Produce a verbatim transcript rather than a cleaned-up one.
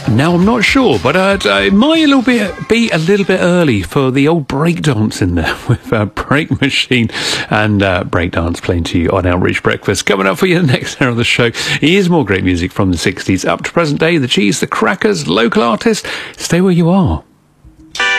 Now, I'm not sure, but uh, it might a little bit be a little bit early for the old breakdance in there with uh, Break Machine and uh, breakdance playing to you on Outreach Breakfast. Coming up for you the next hour of the show is more great music from the sixties up to present day. The Cheese, the Crackers, local artists. Stay where you are.